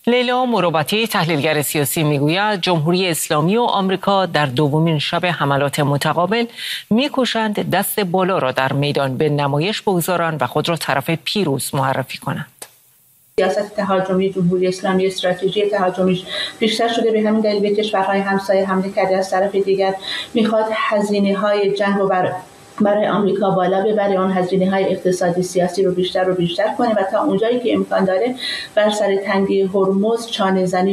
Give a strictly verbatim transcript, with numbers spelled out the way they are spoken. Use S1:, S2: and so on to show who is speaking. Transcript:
S1: لیلا مروباتی تحلیلگر سیاسی میگوید جمهوری اسلامی و آمریکا در دومین شب حملات متقابل میکوشند دست بالا را در میدان به نمایش بگذارند و خود را طرف پیروز معرفی کنند.
S2: سیاست تهاجمی جمهوری اسلامی استراتژی تهاجمیش بیشتر شده، به همین دلیل به کشورهای همسایه حمله کرده. از طرف دیگر میخواد هزینه‌های جنگ رو بر برای آمریکا بالا ببره، اون هزینه‌های اقتصادی سیاسی رو بیشتر و بیشتر کنه و تا اونجایی که امکان داره بر سر تنگی هرمز چانه‌زنی